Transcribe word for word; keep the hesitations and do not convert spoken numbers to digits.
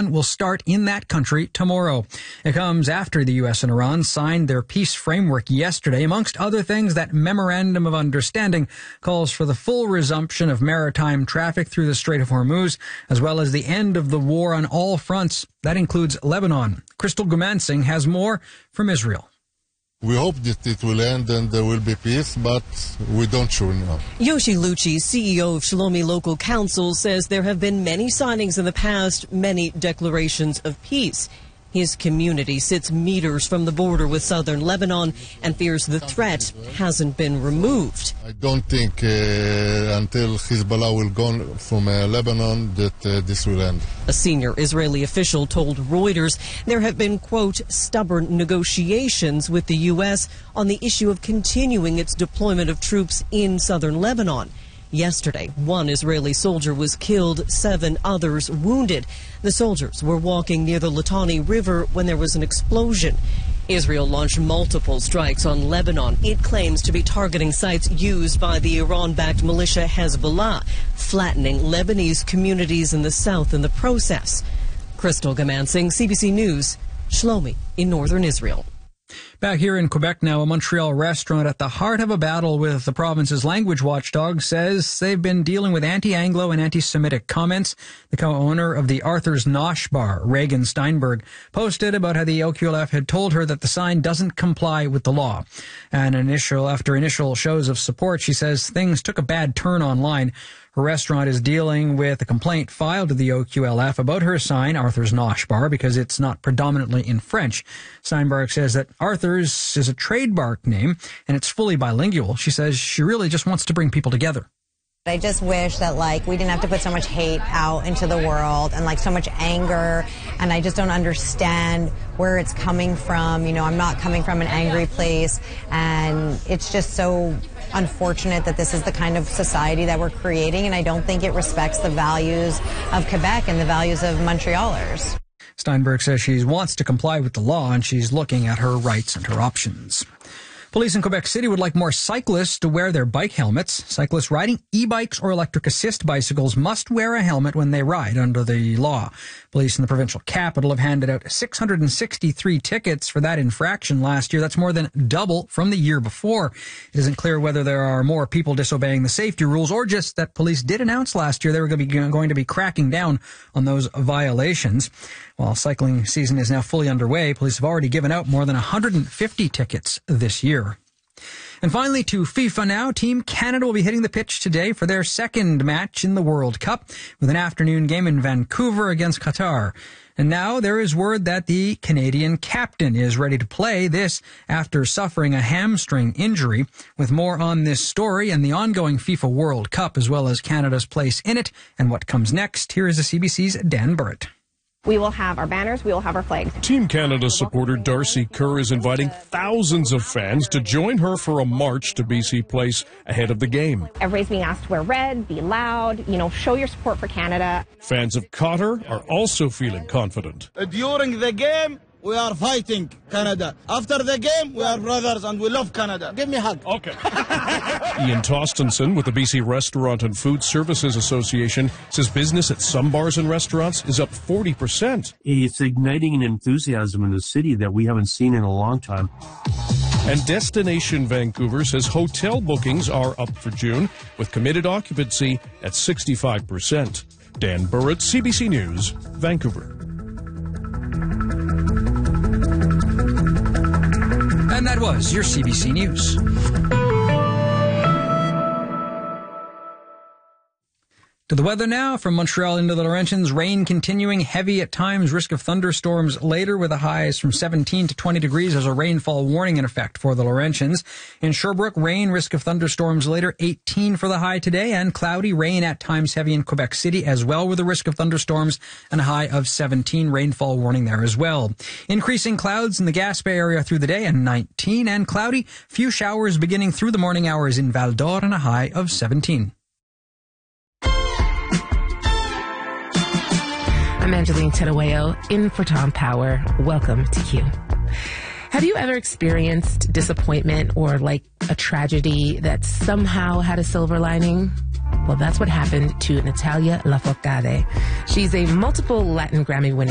Iran will start in that country tomorrow. It comes after the U S and Iran signed their peace framework yesterday. Amongst other things, that memorandum of understanding calls for the full resumption of maritime traffic through the Strait of Hormuz, as well as the end of the war on all fronts. That includes Lebanon. Crystal Gumansing has more from Israel. We hope that it will end and there will be peace, but we don't sure now. Yoshi Lucci, C E O of Shlomi Local Council, says there have been many signings in the past, many declarations of peace. His community sits meters from the border with southern Lebanon and fears the threat hasn't been removed. I don't think uh, until Hezbollah will go from uh, Lebanon that uh, this will end. A senior Israeli official told Reuters there have been, quote, stubborn negotiations with the U S on the issue of continuing its deployment of troops in southern Lebanon. Yesterday, one Israeli soldier was killed, seven others wounded. The soldiers were walking near the Litani River when there was an explosion. Israel launched multiple strikes on Lebanon. It claims to be targeting sites used by the Iran-backed militia Hezbollah, flattening Lebanese communities in the south in the process. Crystal Gumansing, C B C News, Shlomi in northern Israel. Back here in Quebec now, a Montreal restaurant at the heart of a battle with the province's language watchdog says they've been dealing with anti-Anglo and anti-Semitic comments. The co-owner of the Arthur's Nosh bar, Reagan Steinberg, posted about how the O Q L F had told her that the sign doesn't comply with the law. And initial, after initial shows of support, she says things took a bad turn online. Her restaurant is dealing with a complaint filed to the O Q L F about her sign, Arthur's Nosh Bar, because it's not predominantly in French. Steinberg says that Arthur's is a trademark name and it's fully bilingual. She says she really just wants to bring people together. I just wish that, like, we didn't have to put so much hate out into the world and, like, so much anger, and I just don't understand where it's coming from. You know, I'm not coming from an angry place, and it's just so unfortunate that this is the kind of society that we're creating, and I don't think it respects the values of Quebec and the values of Montrealers. Steinberg says she wants to comply with the law, and she's looking at her rights and her options. Police in Quebec City would like more cyclists to wear their bike helmets. Cyclists riding e-bikes or electric assist bicycles must wear a helmet when they ride under the law. Police in the provincial capital have handed out six hundred sixty-three tickets for that infraction last year. That's more than double from the year before. It isn't clear whether there are more people disobeying the safety rules or just that police did announce last year they were going to be, going to be cracking down on those violations. While cycling season is now fully underway, police have already given out more than one hundred fifty tickets this year. And finally, to FIFA now. Team Canada will be hitting the pitch today for their second match in the World Cup with an afternoon game in Vancouver against Qatar. And now there is word that the Canadian captain is ready to play, this after suffering a hamstring injury. With more on this story and the ongoing FIFA World Cup, as well as Canada's place in it and what comes next, here is the C B C's Dan Burrett. We will have our banners, we will have our flags. Team Canada supporter Darcy Kerr is inviting thousands of fans to join her for a march to B C Place ahead of the game. Everybody's being asked to wear red, be loud, you know, show your support for Canada. Fans of Qatar are also feeling confident. During the game, we are fighting Canada. After the game, we are brothers and we love Canada. Give me a hug. Okay. Ian Tostenson with the B C Restaurant and Food Services Association says business at some bars and restaurants is up forty percent. It's igniting an enthusiasm in the city that we haven't seen in a long time. And Destination Vancouver says hotel bookings are up for June with committed occupancy at sixty-five percent. Dan Burrett, C B C News, Vancouver. And that was your C B C News. To the weather now, from Montreal into the Laurentians, rain continuing, heavy at times, risk of thunderstorms later with the highs from seventeen to twenty degrees. There's a rainfall warning in effect for the Laurentians. In Sherbrooke, rain, risk of thunderstorms later, eighteen for the high today, and cloudy rain at times heavy in Quebec City as well with a risk of thunderstorms and a high of seventeen, rainfall warning there as well. Increasing clouds in the Gaspé area through the day and nineteen, and cloudy, few showers beginning through the morning hours in Val d'Or and a high of seventeen. I'm Angeline Terueo, in for Tom Power. Welcome to Q. Have you ever experienced disappointment or like a tragedy that somehow had a silver lining? Well, that's what happened to Natalia Lafourcade. She's a multiple Latin Grammy winning